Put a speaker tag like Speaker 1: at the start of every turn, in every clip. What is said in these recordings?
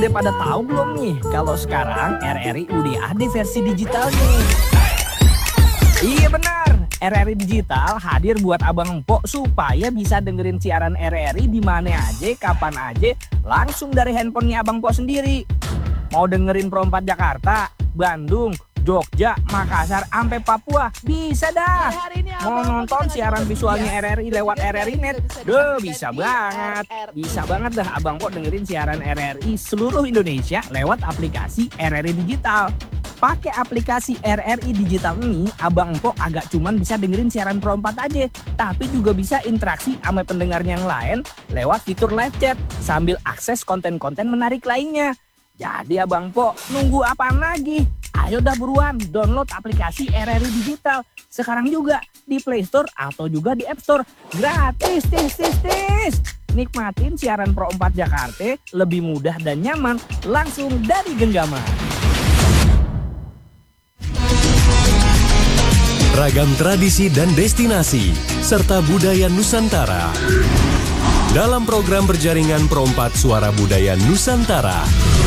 Speaker 1: Udah pada tahu belum nih kalau sekarang RRI udah ada versi digitalnya? Iya benar, RRI Digital hadir buat abang empok supaya bisa dengerin siaran RRI di mana aja, kapan aja, langsung dari handphonenya abang empok sendiri. Mau dengerin Pro 4 Jakarta, Bandung, Jogja, Makassar, sampai Papua, bisa dah. Mau nonton siaran visualnya RRI lewat RRI Net, bisa banget. Bisa banget dah abang empok dengerin siaran RRI seluruh Indonesia lewat aplikasi RRI Digital. Pakai aplikasi RRI Digital ini, abang empok agak cuman bisa dengerin siaran Pro 4 aja, tapi juga bisa interaksi sama pendengarnya yang lain lewat fitur live chat sambil akses konten-konten menarik lainnya. Jadi abang empok nunggu apaan lagi? Ayo dah buruan download aplikasi RRI Digital sekarang juga di Play Store atau juga di App Store. Gratis, tis. Nikmatin siaran Pro 4 Jakarta lebih mudah dan nyaman langsung dari genggaman.
Speaker 2: Ragam tradisi dan destinasi serta budaya Nusantara dalam program berjaringan Pro 4 Suara Budaya Nusantara.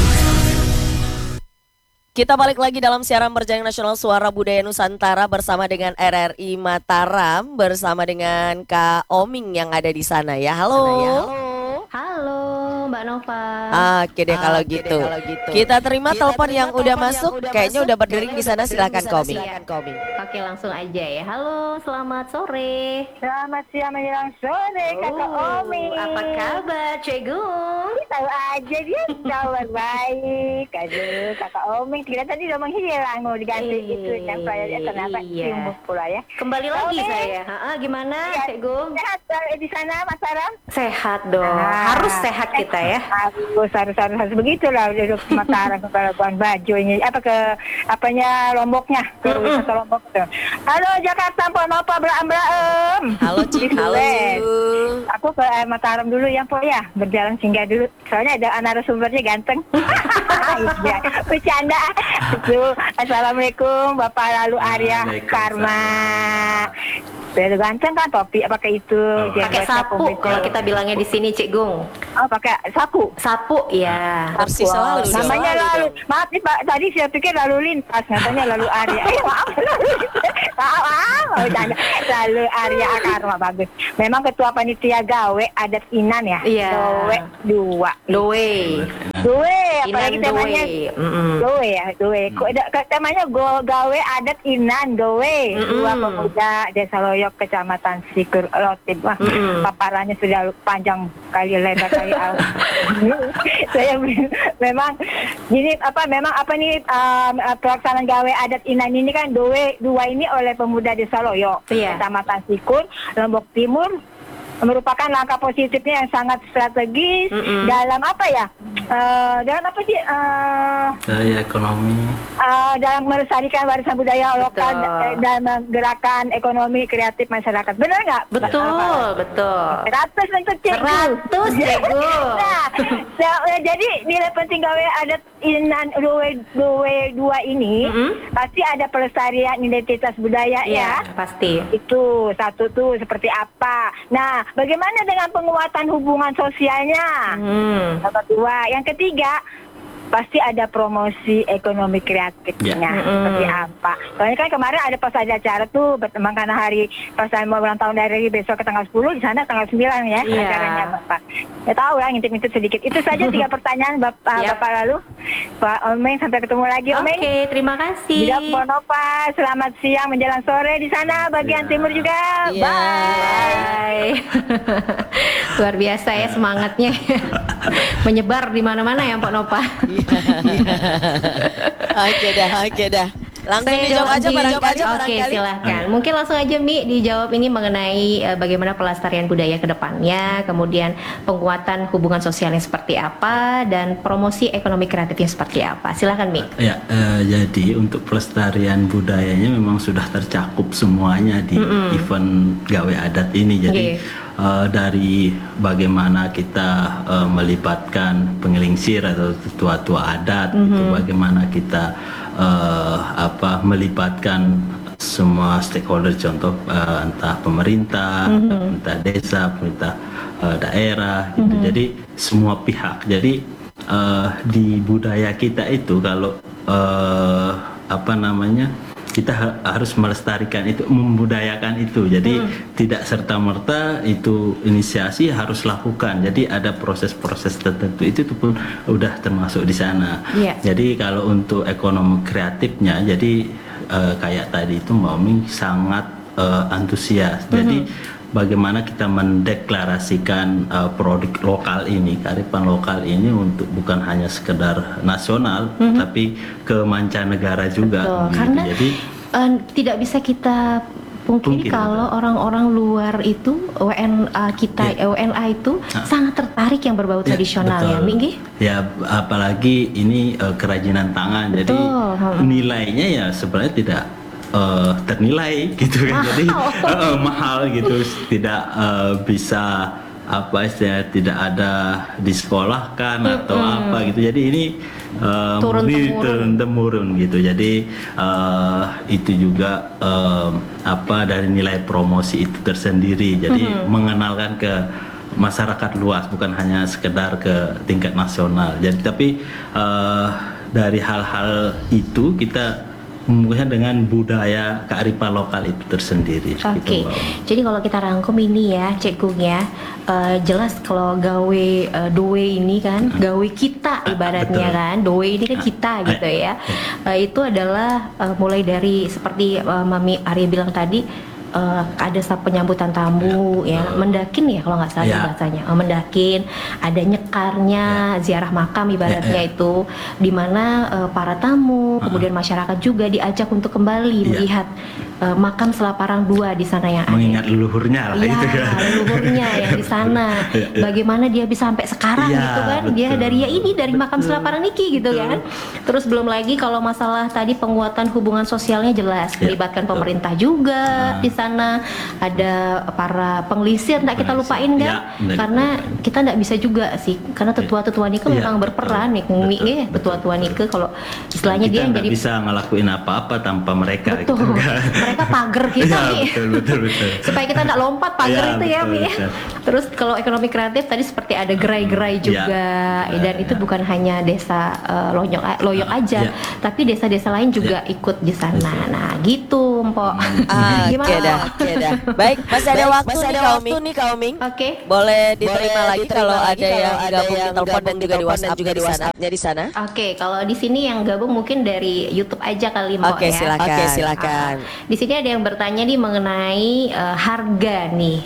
Speaker 3: Kita balik lagi dalam siaran berjaringan nasional Suara Budaya Nusantara bersama dengan RRI Mataram, bersama dengan Kak Oming yang ada di sana ya. Halo.
Speaker 4: Halo Mbak Nova.
Speaker 3: Oke deh kalau gitu. Kita terima telepon yang udah masuk. Kayaknya udah berdering di sana, silakan Kak Oming.
Speaker 4: Oke langsung aja ya. Halo, selamat sore.
Speaker 5: Selamat siang menjelang sore Kakak Omi.
Speaker 4: Apa kabar Cegung?
Speaker 5: Tahu aja dia kabar baik. Aduh Kakak Omi kira tadi udah menghilang mau diganti itu yang pelayannya ternyata timbul pula ya.
Speaker 4: Kembali lagi saya. Gimana Cegung?
Speaker 5: Sehat di sana Mas Saram?
Speaker 4: Sehat dong. Harus sehat kita ya.
Speaker 5: Harus begitulah udah Mataram ke Labuan Bajo ini apanya Lomboknya ke wisata Lombok tuh. Halo Jakarta Mpok Nova Blaem.
Speaker 3: Halo Cik. Halo Cik.
Speaker 5: Aku ke Mataram dulu ya Mpok ya, berjalan singgah dulu. Soalnya ada narasumbernya ganteng. Bercanda. Assalamualaikum Bapak Lalu Arya Karma. Udah ganteng kan topi pakai itu.
Speaker 4: Pakai sapu kalau kita bilangnya di sini Cik Gung.
Speaker 5: Oh pakai sapu.
Speaker 4: Sapu ya.
Speaker 3: Bersih selalu.
Speaker 5: Namanya lalu. Maaf nih Pak, tadi saya pikir lalu lintas, katanya lalu Arya. Maaf. Lalu Arya Karma bagus. Memang ketua panitia gawe adat Inan ya.
Speaker 4: Iya.
Speaker 5: Dowe. Apalagi temanya Dowe ya. Temanya gawe adat Inan Dowe. Dua pemuda Desa Loyok Kecamatan Sikur Lotib. Wah, paparannya sudah panjang kali lebar kali. Saya memang gini pelaksanaan gawe adat Inan ini kan dua ini oleh pemuda Desa Loyok Kecamatan Sikur Lombok Timur merupakan langkah positifnya yang sangat strategis dalam apa ya? Dalam apa sih?
Speaker 6: Daya ekonomi.
Speaker 5: Dalam melestarikan warisan budaya lokal dan menggerakkan ekonomi kreatif masyarakat. Benar nggak?
Speaker 4: Betul.
Speaker 5: 100 untuk Cegu. Nah, jadi nilai penting gawe adat Inan dua ini pasti ada pelestarian identitas budaya ya.
Speaker 4: Pasti.
Speaker 5: Itu satu tuh seperti apa. Nah, bagaimana dengan penguatan hubungan sosialnya? Nomor 2. Yang ketiga, pasti ada promosi ekonomi kreatifnya seperti apa. Soalnya kan kemarin ada pas ada acara tuh bertembang karena hari pas mau ulang tahun dari besok ke tanggal 10 di sana tanggal 9 ya acaranya Bapak. Ya tahu lah ngintip-ngintip sedikit. Itu saja 3 pertanyaan Bapak lalu. Pak Omeng sampai ketemu lagi Omeng.
Speaker 4: Oke, terima kasih.
Speaker 5: Tidak Nova, selamat siang menjelang sore di sana bagian timur juga. Bye.
Speaker 4: Luar biasa ya semangatnya. Menyebar di mana-mana ya Pak Nova.
Speaker 3: Oke dah. Langsung dijawab aja barangkali.
Speaker 4: Oke, silahkan. Mungkin langsung aja Mi dijawab ini mengenai bagaimana pelestarian budaya ke depannya, kemudian penguatan hubungan sosialnya seperti apa, dan promosi ekonomi kreatifnya seperti apa. Silahkan Mi.
Speaker 6: Ya, jadi untuk pelestarian budayanya memang sudah tercakup semuanya di event gawe adat ini. Jadi dari bagaimana kita melibatkan pengelingsir atau tua-tua adat, itu bagaimana kita melibatkan semua stakeholder, contoh entah pemerintah, pemerintah desa, pemerintah daerah, gitu. Jadi semua pihak. Jadi di budaya kita itu kalau kita harus melestarikan itu, membudayakan itu. Jadi tidak serta-merta itu inisiasi harus lakukan. Jadi ada proses-proses tertentu itu pun udah termasuk di sana. Jadi kalau untuk ekonomi kreatifnya, jadi kayak tadi itu Mbak Oming sangat antusias. Jadi bagaimana kita mendeklarasikan produk lokal ini, kearifan lokal ini untuk bukan hanya sekedar nasional, tapi ke mancanegara juga. Gitu.
Speaker 4: Karena
Speaker 6: jadi
Speaker 4: tidak bisa kita pungkiri kalau orang-orang luar itu WNA itu sangat tertarik yang berbau tradisional ya, Minggi?
Speaker 6: Ya, apalagi ini kerajinan tangan. Jadi nilainya ya sebenarnya tidak ternilai gitu kan, jadi mahal gitu, tidak bisa tidak ada disekolahkan atau apa gitu. Jadi ini turun-temurun gitu. Jadi itu juga dari nilai promosi itu tersendiri. Jadi mengenalkan ke masyarakat luas, bukan hanya sekedar ke tingkat nasional. Jadi tapi dari hal-hal itu kita mungkin dengan budaya kearifan lokal itu tersendiri.
Speaker 4: Oke. Jadi kalau kita rangkum ini ya, Cek Gung ya, jelas kalau gawe doe ini kan, gawe kita ibaratnya kan, doe ini kan kita gitu ya. Itu adalah mulai dari seperti Mami Arya bilang tadi. Ada penyambutan tamu ya, mendakin ya kalau nggak salah bahasanya, mendakin, ada nyekarnya, ziarah makam ibaratnya itu, dimana para tamu kemudian masyarakat juga diajak untuk kembali melihat makam Selaparang II di sana yang ada.
Speaker 6: Mengingat leluhurnya lah itu kan.
Speaker 4: Leluhurnya yang di sana. Bagaimana dia bisa sampai sekarang gitu kan? Dia dari makam Selaparang Niki gitu kan. Terus belum lagi kalau masalah tadi penguatan hubungan sosialnya jelas, melibatkan pemerintah juga di sana. Ada para penglisir, nggak kita lupain kan? Karena kita nggak bisa juga sih, karena tetua-tetua Nike memang berperan nih, tetua-tetua Nike kalau istilahnya dia
Speaker 6: nggak
Speaker 4: jadi
Speaker 6: bisa ngelakuin apa-apa tanpa mereka.
Speaker 4: Betul.
Speaker 6: Gitu kan?
Speaker 4: Mereka pagar kita nih.
Speaker 6: Betul.
Speaker 4: Supaya kita nggak lompat pagar itu ya, Mi. Terus kalau ekonomi kreatif tadi seperti ada gerai-gerai juga, dan itu bukan hanya desa Loyok aja, tapi desa-desa lain juga ikut di sana. Nah, gitu, Mpok. Gimana?
Speaker 3: Oke dah. Baik, masih ada waktu nih Kak Oming.
Speaker 4: Oke.
Speaker 3: Boleh diterima lagi kalau ada yang gabung di telepon dan juga di WhatsApp juga di WhatsApp-nya di sana.
Speaker 4: Oke, kalau di sini yang gabung mungkin dari YouTube aja kali, Mpok ya.
Speaker 3: Oke, silakan.
Speaker 4: Di sini ada yang bertanya nih mengenai harga nih.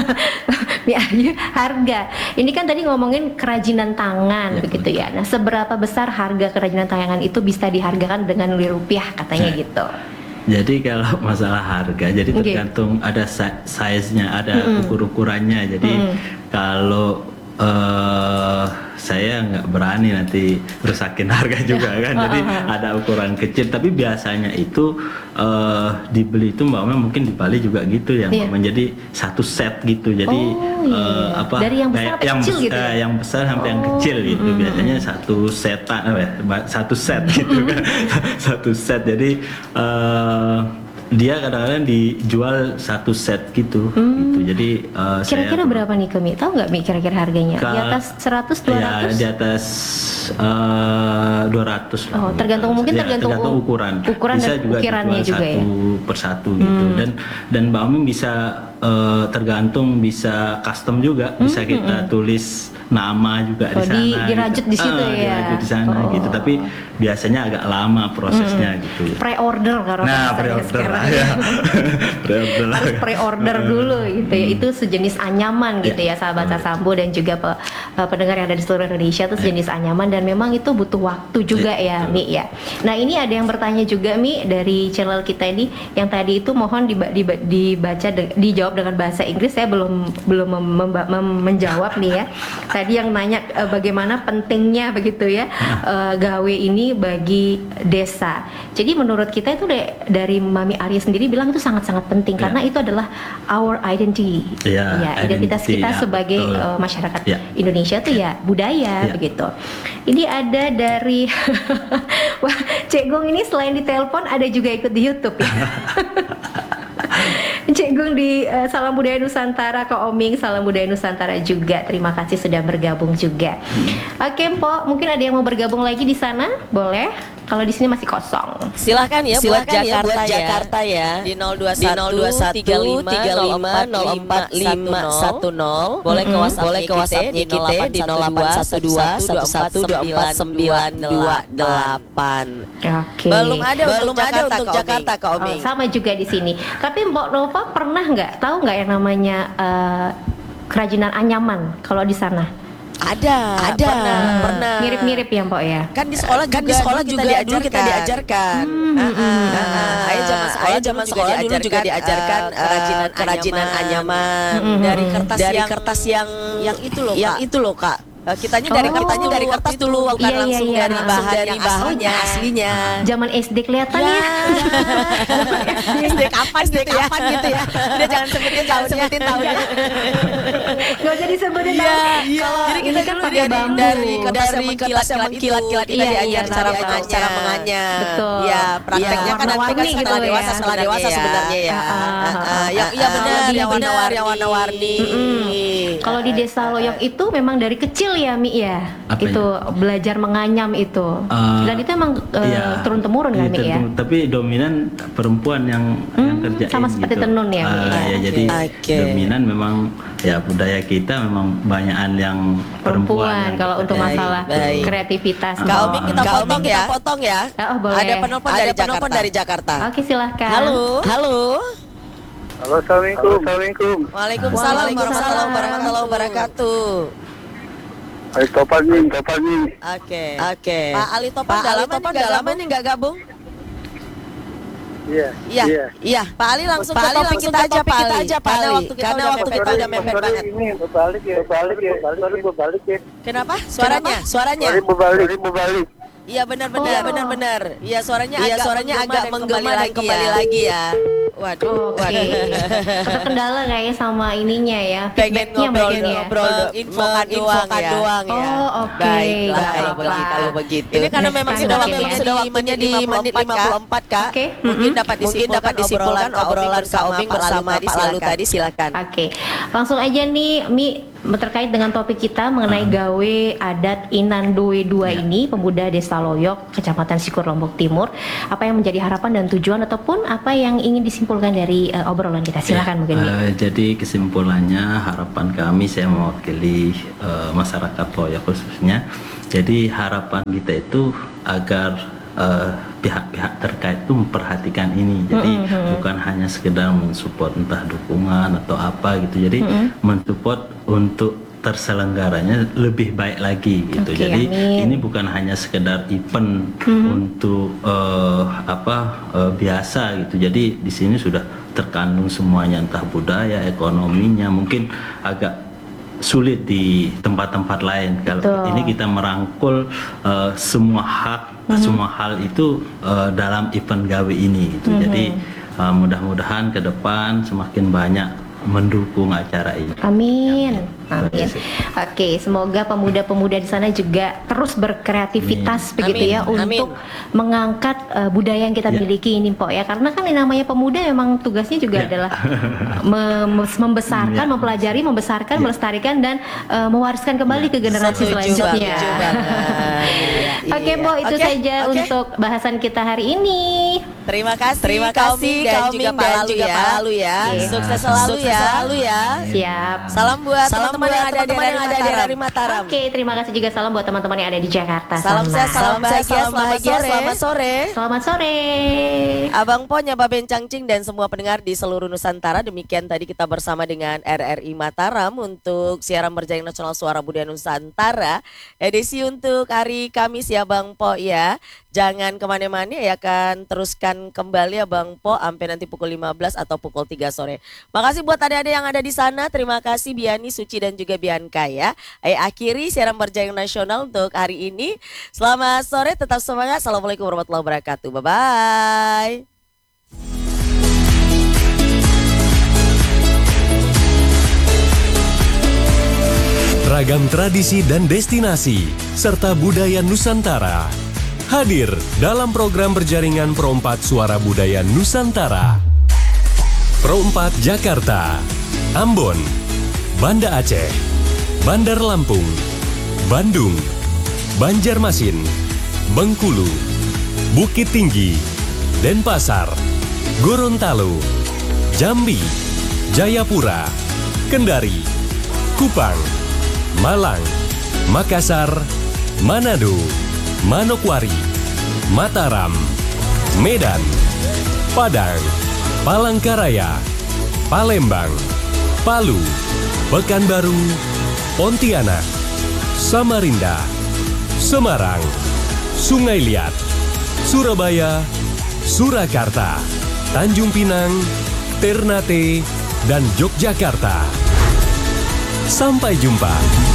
Speaker 4: Harga. Ini kan tadi ngomongin kerajinan tangan begitu ya. Nah, seberapa besar harga kerajinan tangan itu bisa dihargakan dengan nilai rupiah katanya gitu.
Speaker 6: Jadi kalau masalah harga, jadi tergantung ada size-nya, ada ukur-ukurannya. Jadi kalau saya nggak berani nanti rusakin harga juga kan. Jadi ada ukuran kecil, tapi biasanya itu dibeli itu Mbak Oma mungkin di Bali juga gitu ya, menjadi satu set gitu. Jadi
Speaker 4: dari yang besar sampai kecil gitu ya?
Speaker 6: Yang besar sampai yang kecil gitu. Biasanya satu set gitu kan. Satu set. Jadi dia kadang-kadang dijual satu set gitu. Jadi
Speaker 4: kira-kira berapa nih Kemi? Tahu nggak Mi kira-kira harganya? Di atas 100, 200?
Speaker 6: Ya, di atas 200.
Speaker 4: Oh, tergantung
Speaker 6: ukuran.
Speaker 4: Ukuran
Speaker 6: bisa
Speaker 4: dan
Speaker 6: juga
Speaker 4: ukirannya juga ya.
Speaker 6: Satu persatu gitu. Dan Mbak Oming bisa tergantung, bisa custom juga, bisa kita tulis nama juga di sana.
Speaker 4: Dirajut gitu. Di situ ya.
Speaker 6: Dirajut di sana gitu. Tapi biasanya agak lama prosesnya gitu.
Speaker 4: Pre-order kalau
Speaker 6: pre-order lah ya.
Speaker 4: Harus pre-order dulu gitu ya. Itu sejenis anyaman gitu ya, sahabat Sasambo dan juga pendengar yang ada di seluruh Indonesia, itu sejenis anyaman dan memang itu butuh waktu juga ya, Mi ya. Nah, ini ada yang bertanya juga Mi dari channel kita ini yang tadi itu mohon dijawab dengan bahasa Inggris. Saya belum menjawab nih ya. Tadi yang nanya bagaimana pentingnya begitu ya gawe ini bagi desa. Jadi menurut kita itu dari Mami Arya sendiri bilang itu sangat-sangat penting karena itu adalah our identity. Identitas kita sebagai masyarakat Indonesia tuh ya budaya begitu. Ini ada dari wah, Cek Gong ini selain di telepon ada juga ikut di YouTube ya. disinggung di Salam Budaya Nusantara, Kak Oming, Salam Budaya Nusantara juga. Terima kasih sudah bergabung juga. Oke, Mpok, mungkin ada yang mau bergabung lagi di sana? Boleh. Kalau di sini masih kosong.
Speaker 3: Silahkan ya buat Jakarta,
Speaker 7: Jakarta ya.
Speaker 3: Di 021 35 04 5510. Boleh ke WhatsApp-nya kita di 0812 1124 928.
Speaker 4: Oke.
Speaker 3: Belum ada untuk Jakarta, Kak Oming.
Speaker 4: Sama juga di sini. Tapi Mbak Nova pernah tahu nggak yang namanya kerajinan anyaman kalau di sana?
Speaker 3: Ada. Pernah.
Speaker 4: Mirip-mirip ya, Mbak ya.
Speaker 3: Kan di sekolah juga dulu kita diajarkan. Ayah zaman sekolah dulu juga diajarkan kerajinan anyaman dari kertas yang itu loh, Kak. Kitanya dari kertas dulu, bukan langsung dari bahan yang aslinya.
Speaker 4: Zaman SD kelihatan ya.
Speaker 3: SD kapan gitu ya. Udah jangan sebutin tahunnya.
Speaker 4: Gak usah disebutin
Speaker 3: Iya.
Speaker 4: Jadi kita kan pakai bambu.
Speaker 3: Dari kilat kita diajar cara menganyam.
Speaker 4: Betul.
Speaker 3: Ya, prakteknya kan nanti setelah dewasa sebenarnya ya. Iya benar, yang warna-warni.
Speaker 4: Kalau di Desa Loyok itu memang dari kecil ya, Mi ya.
Speaker 6: Apa
Speaker 4: itu belajar menganyam itu. Dan itu emang turun temurun kan, Mi ya.
Speaker 6: Tapi dominan perempuan yang kerjain
Speaker 4: sama seperti
Speaker 6: gitu.
Speaker 4: tenun ya, Mi ya.
Speaker 6: Ya jadi dominan memang ya budaya kita memang banyakan yang perempuan.
Speaker 4: Kalau untuk masalah kreativitas.
Speaker 3: Kak Oming kita potong ya.
Speaker 4: Oh, boleh.
Speaker 3: Ada penelpon dari Jakarta.
Speaker 4: Oke, silahkan.
Speaker 3: Halo.
Speaker 8: Halo, Assalamualaikum.
Speaker 3: Waalaikumsalam warahmatullahi wabarakatuh.
Speaker 8: Ali Topan nih.
Speaker 3: Oke. Pak Ali Topan udah lama nih nggak gabung? Iya. Pak Ali langsung ke topik kita aja, Pak Ali. Karena waktu kita udah mepet banget.
Speaker 8: Ini berbalik ya.
Speaker 3: Kenapa? Suaranya.
Speaker 8: Berbalik.
Speaker 3: Iya benar. Iya suaranya agak menggema dan kembali lagi ya. Waduh.
Speaker 4: Ada kendala nggak ya sama ininya ya?
Speaker 3: Pengen ngobrol, infokan doang ya.
Speaker 4: Oh, oke.
Speaker 3: Baiklah kalau begitu. Ini karena memang sudah waktunya di menit 54, Kak. Mungkin dapat disimpulkan obrolan Kak Oming bersama Pak Lalu tadi, silakan.
Speaker 4: Oke. Langsung aja nih, Mi, terkait dengan topik kita mengenai gawe adat Inandoe 2 ini, pemuda Desa Loyok, Kecamatan Sikur, Lombok Timur. Apa yang menjadi harapan dan tujuan ataupun apa yang ingin disimpulkan dari obrolan kita? Silakan mungkin.
Speaker 6: Jadi kesimpulannya harapan kami, saya mewakili masyarakat Loyok khususnya. Jadi harapan kita itu agar pihak-pihak terkait itu memperhatikan ini. Jadi bukan hanya sekedar mensupport entah dukungan atau apa gitu. Jadi mensupport untuk terselenggaranya lebih baik lagi gitu. Jadi ini bukan hanya sekedar event untuk biasa gitu. Jadi di sini sudah terkandung semuanya, entah budaya, ekonominya, mungkin agak sulit di tempat-tempat lain. Kalau ini kita merangkul semua hal itu dalam event gawe ini gitu. Jadi mudah-mudahan ke depan semakin banyak mendukung acara ini.
Speaker 4: Amin. Oke, semoga pemuda-pemuda di sana juga terus berkreativitas begitu ya untuk mengangkat budaya yang kita miliki ini, Pok ya. Karena kan yang namanya pemuda memang tugasnya juga adalah membesarkan, mempelajari, membesarkan, melestarikan dan mewariskan kembali ke generasi selanjutnya. Oke, Pok, itu saja untuk bahasan kita hari ini.
Speaker 3: Terima kasih Kak Oming dan juga Pak Lalu ya. Sukses selalu ya.
Speaker 4: Siap.
Speaker 3: Salam buat teman-teman yang ada di Mataram.
Speaker 4: Oke, terima kasih juga salam buat teman-teman yang ada di Jakarta.
Speaker 3: Salam sehat, salam bahagia, selamat sore.
Speaker 4: Selamat sore.
Speaker 3: Abang Po, Nyaba Bencangcing dan semua pendengar di seluruh Nusantara. Demikian tadi kita bersama dengan RRI Mataram untuk siaran berjaring nasional Suara Budaya Nusantara. Edisi untuk hari Kamis ya Bang Po ya. Jangan kemana-mana ya, akan teruskan kembali ya Bang Po sampai nanti pukul 15 atau pukul 3 sore. Makasih buat adik-adik yang ada di sana. Terima kasih Biani, Suci dan juga Bianca ya. Akhiri siaran berjaring nasional untuk hari ini. Selamat sore, tetap semangat. Assalamualaikum warahmatullahi wabarakatuh. Bye-bye.
Speaker 2: Ragam tradisi dan destinasi serta budaya Nusantara hadir dalam program berjaringan Perompak Suara Budaya Nusantara. Pro 4 Jakarta, Ambon, Banda Aceh, Bandar Lampung, Bandung, Banjarmasin, Bengkulu, Bukit Tinggi, Denpasar, Gorontalo, Jambi, Jayapura, Kendari, Kupang, Malang, Makassar, Manado, Manokwari, Mataram, Medan, Padang, Palangkaraya, Palembang, Palu, Pekanbaru, Pontianak, Samarinda, Semarang, Sungai Liat, Surabaya, Surakarta, Tanjung Pinang, Ternate, dan Yogyakarta. Sampai jumpa.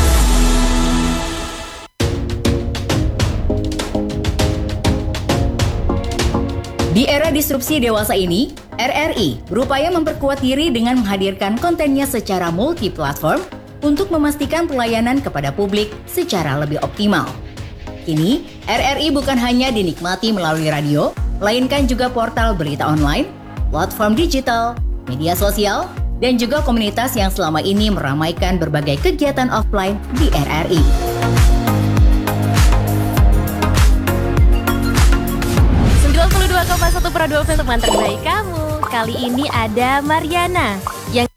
Speaker 7: Di era disrupsi dewasa ini, RRI berupaya memperkuat diri dengan menghadirkan kontennya secara multi-platform untuk memastikan pelayanan kepada publik secara lebih optimal. Kini, RRI bukan hanya dinikmati melalui radio, melainkan juga portal berita online, platform digital, media sosial, dan juga komunitas yang selama ini meramaikan berbagai kegiatan offline di RRI.
Speaker 9: Satu Pro 2 untuk mantan bayi kamu. Kali ini ada Mariana yang